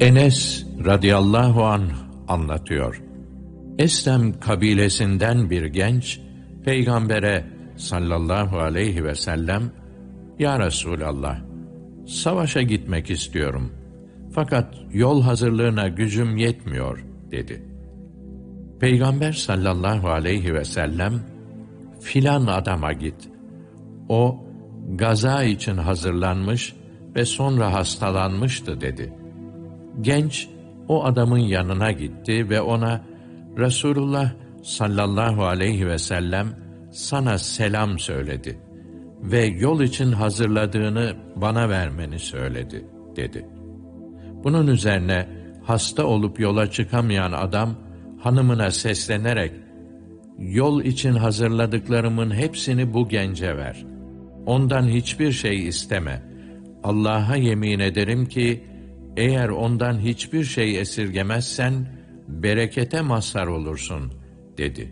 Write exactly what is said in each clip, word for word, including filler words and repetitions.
Enes radıyallahu anh anlatıyor. Eslem kabilesinden bir genç, Peygamber'e sallallahu aleyhi ve sellem, "Ya Resulallah, savaşa gitmek istiyorum. Fakat yol hazırlığına gücüm yetmiyor," dedi. Peygamber sallallahu aleyhi ve sellem, "Filan adama git. O, gaza için hazırlanmış ve sonra hastalanmıştı," dedi. Genç, o adamın yanına gitti ve ona, "Resulullah sallallahu aleyhi ve sellem sana selam söyledi ve yol için hazırladığını bana vermeni söyledi," dedi. Bunun üzerine hasta olup yola çıkamayan adam hanımına seslenerek, "Yol için hazırladıklarımın hepsini bu gence ver. Ondan hiçbir şey isteme. Allah'a yemin ederim ki eğer ondan hiçbir şey esirgemezsen berekete mazhar olursun," dedi.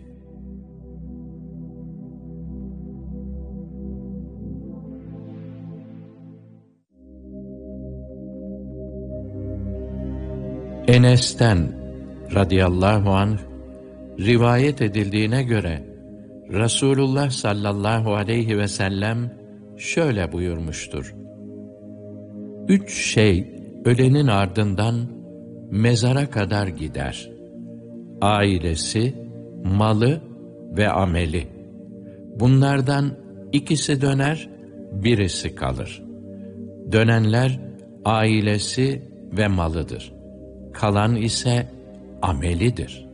Enes'ten radıyallahu anh rivayet edildiğine göre Resulullah sallallahu aleyhi ve sellem şöyle buyurmuştur: Üç şey ölenin ardından mezara kadar gider: ailesi, malı ve ameli. Bunlardan ikisi döner, birisi kalır. Dönenler ailesi ve malıdır. Kalan ise amelidir.